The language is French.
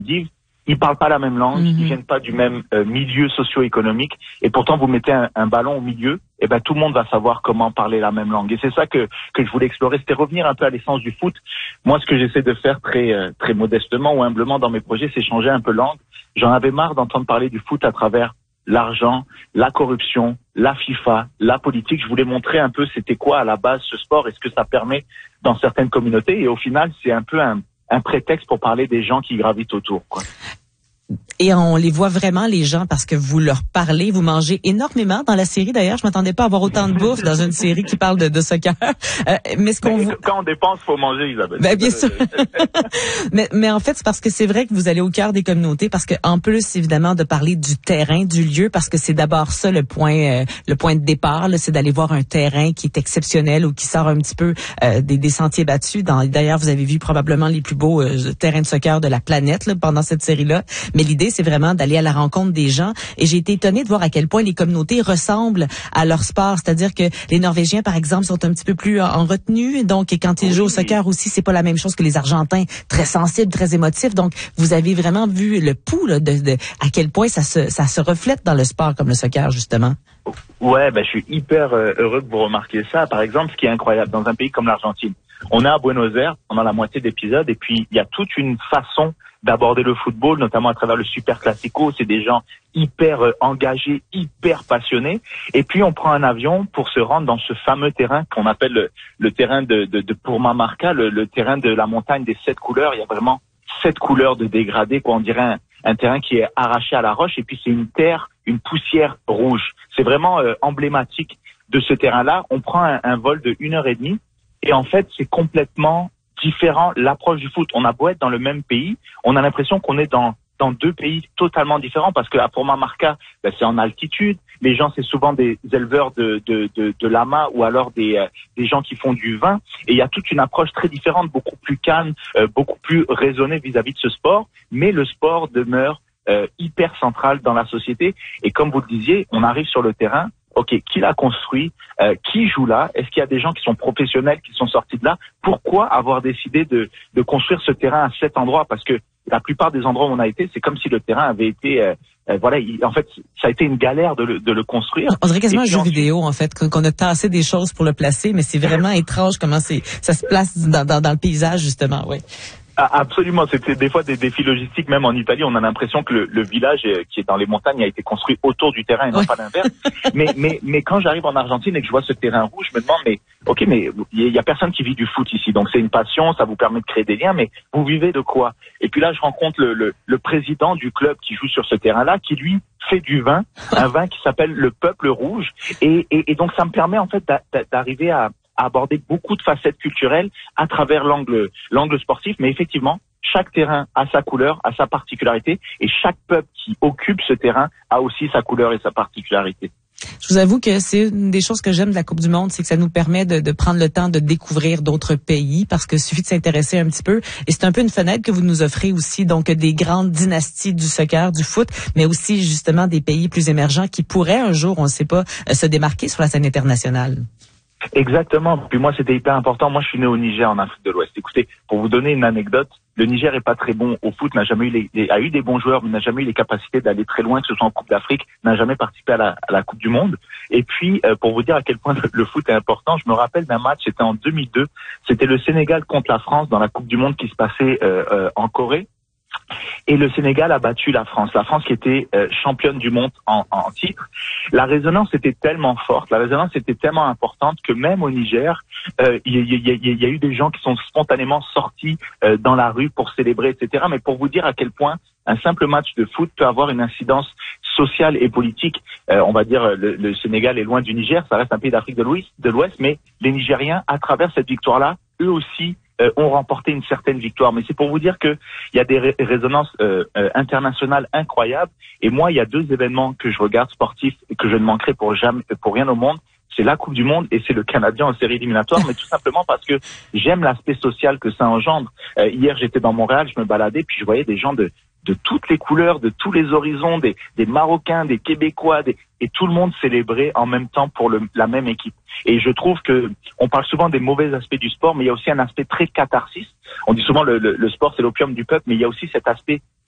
ils parlent pas la même langue, ils viennent pas du même milieu socio-économique, et pourtant vous mettez un ballon au milieu, et ben tout le monde va savoir comment parler la même langue. Et c'est ça que je voulais explorer, c'était revenir un peu à l'essence du foot. Moi, ce que j'essaie de faire très modestement ou humblement dans mes projets, c'est changer un peu l'angle. J'en avais marre d'entendre parler du foot à travers l'argent, la corruption, la FIFA, la politique. Je voulais montrer un peu c'était quoi à la base ce sport et ce que ça permet dans certaines communautés. Et au final, c'est un peu un prétexte pour parler des gens qui gravitent autour, quoi. Et on les voit vraiment, les gens, parce que vous leur parlez, vous mangez énormément dans la série. D'ailleurs, je m'attendais pas à avoir autant de bouffe dans une série qui parle de soccer. Mais quand on dépense, faut manger, Isabelle. Ben, bien sûr. mais en fait, c'est parce que c'est vrai que vous allez au cœur des communautés, parce que en plus, évidemment, de parler du terrain, du lieu, parce que c'est d'abord ça le point de départ, là, c'est d'aller voir un terrain qui est exceptionnel ou qui sort un petit peu des sentiers battus. D'ailleurs, vous avez vu probablement les plus beaux terrains de soccer de la planète là, pendant cette série-là. Mais l'idée, c'est vraiment d'aller à la rencontre des gens. Et j'ai été étonnée de voir à quel point les communautés ressemblent à leur sport. C'est-à-dire que les Norvégiens, par exemple, sont un petit peu plus en retenue. Donc, et quand ils jouent au soccer aussi, c'est pas la même chose que les Argentins, très sensibles, très émotifs. Donc, vous avez vraiment vu le pouls là, de à quel point ça se reflète dans le sport comme le soccer, justement. Ouais, je suis hyper heureux que vous remarquiez ça. Par exemple, ce qui est incroyable, dans un pays comme l'Argentine, on est à Buenos Aires pendant la moitié d'épisode, et puis il y a toute une façon d'aborder le football, notamment à travers le Super Classico. C'est des gens hyper engagés, hyper passionnés. Et puis on prend un avion pour se rendre dans ce fameux terrain qu'on appelle le terrain de Purmamarca, le terrain de la montagne des 7 couleurs. Il y a vraiment 7 couleurs de dégradé, quoi. On dirait un terrain qui est arraché à la roche, et puis c'est une poussière rouge. C'est vraiment emblématique de ce terrain-là. On prend un vol de 1h30, et en fait c'est complètement différent l'approche du foot. On a beau être dans le même pays, on a l'impression qu'on est dans deux pays totalement différents, parce que à Purmamarca, c'est en altitude. Les gens, c'est souvent des éleveurs de lamas, ou alors des gens qui font du vin. Et il y a toute une approche très différente, beaucoup plus calme, beaucoup plus raisonnée vis-à-vis de ce sport. Mais le sport demeure hyper central dans la société. Et comme vous le disiez, on arrive sur le terrain. Ok, qui l'a construit? Qui joue là? Est-ce qu'il y a des gens qui sont professionnels qui sont sortis de là? Pourquoi avoir décidé de construire ce terrain à cet endroit? Parce que la plupart des endroits où on a été, c'est comme si le terrain avait été en fait, ça a été une galère de le construire. On dirait quasiment un jeu vidéo, en fait, qu'on a tassé des choses pour le placer, mais c'est vraiment étrange comment ça se place dans le paysage, justement, oui. Absolument, c'était des fois des défis logistiques. Même en Italie, on a l'impression que le village qui est dans les montagnes a été construit autour du terrain et non pas l'inverse. Mais quand j'arrive en Argentine et que je vois ce terrain rouge, je me demande mais il y a personne qui vit du foot ici. Donc c'est une passion, ça vous permet de créer des liens, mais vous vivez de quoi? Et puis là, je rencontre le président du club qui joue sur ce terrain-là, qui lui fait du vin, un vin qui s'appelle le Peuple Rouge. Et donc ça me permet en fait d'arriver à aborder beaucoup de facettes culturelles à travers l'angle sportif. Mais effectivement, chaque terrain a sa couleur, a sa particularité, et chaque peuple qui occupe ce terrain a aussi sa couleur et sa particularité. Je vous avoue que c'est une des choses que j'aime de la Coupe du Monde, c'est que ça nous permet de prendre le temps de découvrir d'autres pays, parce que suffit de s'intéresser un petit peu. Et c'est un peu une fenêtre que vous nous offrez aussi, donc des grandes dynasties du soccer, du foot, mais aussi justement des pays plus émergents qui pourraient un jour, on ne sait pas, se démarquer sur la scène internationale. Exactement. Puis moi, c'était hyper important. Moi, je suis né au Niger, en Afrique de l'Ouest. Écoutez, pour vous donner une anecdote, le Niger est pas très bon au foot, n'a jamais a eu des bons joueurs, mais n'a jamais eu les capacités d'aller très loin, que ce soit en Coupe d'Afrique, n'a jamais participé à la Coupe du Monde. Et puis, pour vous dire à quel point le foot est important, je me rappelle d'un match, c'était en 2002, c'était le Sénégal contre la France dans la Coupe du Monde qui se passait en Corée. Et le Sénégal a battu la France qui était championne du monde en titre. La résonance était tellement forte, la résonance était tellement importante que même au Niger, il y a eu des gens qui sont spontanément sortis dans la rue pour célébrer, etc. Mais pour vous dire à quel point un simple match de foot peut avoir une incidence sociale et politique. On va dire le Sénégal est loin du Niger, ça reste un pays d'Afrique de l'Ouest, mais les Nigériens, à travers cette victoire-là, eux aussi ont remporté une certaine victoire. Mais c'est pour vous dire que il y a des résonances internationales incroyables. Et moi, il y a 2 événements que je regarde sportifs et que je ne manquerai pour rien au monde. C'est la Coupe du Monde et c'est le Canadien en série éliminatoire, mais tout simplement parce que j'aime l'aspect social que ça engendre. Hier, j'étais dans Montréal, je me baladais, puis je voyais des gens de toutes les couleurs, de tous les horizons, des Marocains, des Québécois, et tout le monde célébrait en même temps pour la même équipe. Et je trouve que on parle souvent des mauvais aspects du sport, mais il y a aussi un aspect très catharsis. On dit souvent le sport c'est l'opium du peuple, mais il y a aussi cet aspect